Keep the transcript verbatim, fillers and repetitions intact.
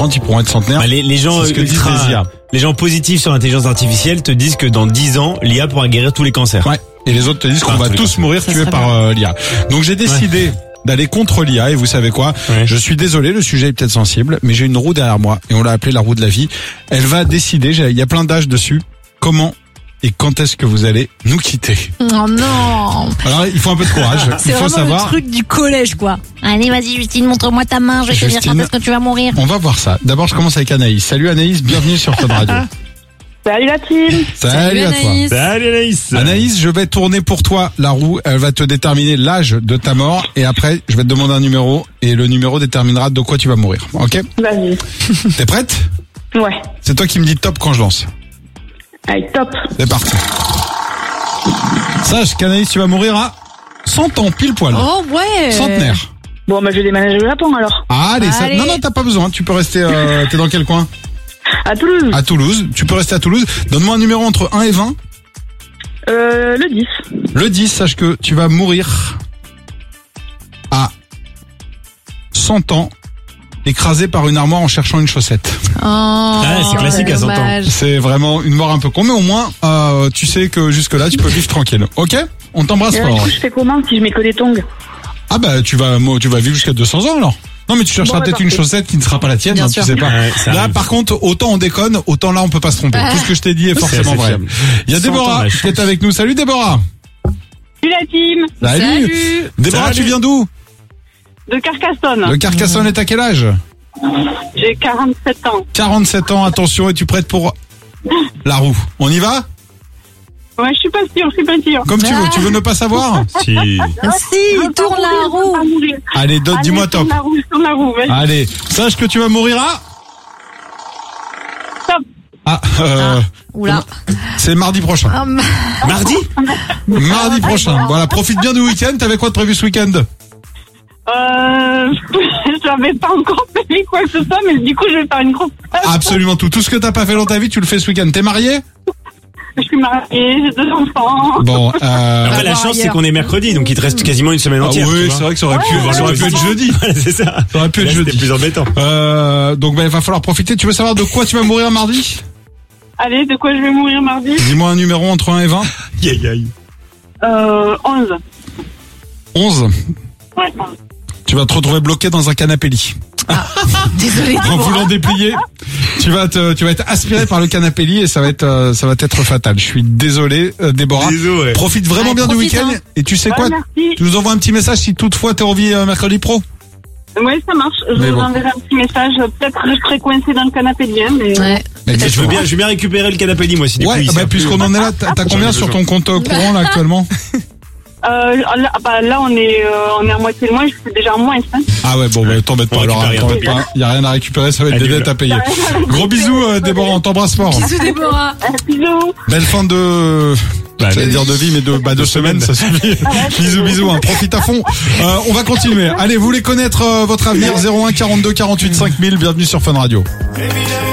trente, ils pourront être centenaires. Bah, les, les gens C'est ce que disent ultra, les I A. les gens positifs sur l'intelligence artificielle te disent que dans dix ans, l'I A pourra guérir tous les cancers. Ouais. Et les autres te disent qu'on Ah, va tous les tous cancers. mourir tués par euh, l'I A. Donc j'ai décidé d'aller contre l'I A et vous savez quoi? Ouais. Je suis désolé, le sujet est peut-être sensible, mais j'ai une roue derrière moi et on l'a appelée la roue de la vie. Elle va décider, j'ai- il y a plein d'âges dessus, comment et quand est-ce que vous allez nous quitter. Oh non. Alors il faut un peu de courage, C'est il faut vraiment savoir. le truc du collège, quoi. Allez, vas-y, Justine, montre-moi ta main. Je vais te dire Justine. quand est-ce que tu vas mourir. On va voir ça. D'abord je commence avec Anaïs. Salut Anaïs, bienvenue sur Fun Radio. Salut la team. Salut, à toi. Anaïs. Salut Anaïs. Anaïs, je vais tourner pour toi la roue. Elle va te déterminer l'âge de ta mort et après, je vais te demander un numéro et le numéro déterminera de quoi tu vas mourir. Ok? Vas-y. T'es prête? Ouais. C'est toi qui me dis top quand je lance. Allez, top. C'est parti. Sache qu'Anaïs, tu vas mourir à cent ans, pile poil. Oh ouais. Centenaire. Bon, bah je vais déménager au Japon alors. Ah, allez, ça... Allez. non, non, t'as pas besoin. Tu peux rester, euh, t'es dans quel coin? À Toulouse. À Toulouse. Tu peux rester à Toulouse. Donne-moi un numéro entre un et vingt. Euh, le dix. Le dix, sache que tu vas mourir à cent ans, écrasé par une armoire en cherchant une chaussette. Oh, Ah, c'est classique à cent ans. dommage. C'est vraiment une mort un peu con, mais au moins, euh, tu sais que jusque-là, tu peux vivre tranquille. Ok? On t'embrasse Et là, du fort. coup, je fais comment si je mets que des tongs? Ah bah, tu vas, moi, tu vas vivre jusqu'à deux cents ans alors. Non, mais tu chercheras Bon, bah, peut-être une parfait. chaussette qui ne sera pas la tienne, Bien hein, sûr. tu sais pas. Ouais, ça Là, arrive. par contre, autant on déconne, autant là, on peut pas se tromper. Tout ce que je t'ai dit est forcément c'est vrai. fiable. Il y a cent ans, Déborah la qui est chance. avec nous. Salut Déborah. Salut la team. Salut. Déborah, Salut. tu viens d'où? De Carcassonne. De Carcassonne, et t'as quel âge? J'ai quarante-sept ans. quarante-sept ans, attention, es-tu prête pour la roue? On y va? Ouais, je suis pas sûre, je suis pas sûre. Comme tu veux, tu veux ne pas savoir? Si. Ah, si, tourne la roue. Allez, donne- Allez, dis-moi top. Tourne la roue, tourne la roue, vas-y. Allez, sache que tu vas mourir à... Top. Ah, euh, Oula. c'est mardi prochain. Ah, ma- Mardi? Mardi prochain. Voilà, profite bien du week-end. T'avais quoi de prévu ce week-end? Euh, j'avais pas encore fait quoi que ce soit, mais du coup, je vais faire une grosse fête. Absolument tout. Tout ce que t'as pas fait dans ta vie, tu le fais ce week-end. T'es marié? Je suis mariée, j'ai deux enfants. Bon, euh... Après, la voir chance, c'est ailleurs. qu'on est mercredi, donc il te reste quasiment une semaine ah entière. oui, tu vois. c'est vrai que ça aurait pu, Ouais, ça aurait pu ouais, être ouais. jeudi. Voilà, c'est ça. Ça aurait pu être Là, c'était jeudi. plus embêtant. Euh, donc, ben, il va falloir profiter. Tu veux savoir de quoi tu vas mourir mardi? Allez, de quoi je vais mourir mardi? Dis-moi un numéro entre un et vingt. Aïe, aïe. Euh, onze. onze. Ouais. Tu vas te retrouver bloqué dans un canapé lit. Désolée. En voulant déplier, tu vas te, tu vas être aspiré par le canapé lit et ça va être, euh, ça va être fatal. Je suis désolé, euh, Déborah. Désolé. Profite vraiment Ouais, bien profite, du week-end. hein. Et tu sais Ouais, quoi? merci. Tu nous envoies un petit message si toutefois t'es envie euh, mercredi pro. Ouais, ça marche. Je Mais vous bon. enverrai un petit message. Peut-être que je serai coincée dans le canapé de bien, mais... Ouais. Mais Je veux bien, je veux bien récupérer le canapé lit, moi, si du coup, Ouais, il bah, sert plus. puisqu'on en est là, t'as t'as J'en ai combien sur ton compte euh, courant là actuellement? Euh, là, bah, là, on est, euh, on est à moitié de moins. Je suis déjà en moins. Hein. Ah ouais, bon, bah, t'embête pas On alors, récupère hein, rien. t'embête pas. Y a rien à récupérer, ça va être des Annule. dettes à payer. Gros bisous, euh, Déborah, on t'embrasse fort. Bisous, Déborah. Euh, bisous. Belle fin de, Bah, j'allais dire de vie, mais de, bah, deux semaines, ça suffit. Bisous, bisous, hein, profite à fond. Euh, on va continuer. Allez, vous voulez connaître euh, votre avenir? zéro un quarante-deux quarante-huit cinq mille, bienvenue sur Fun Radio.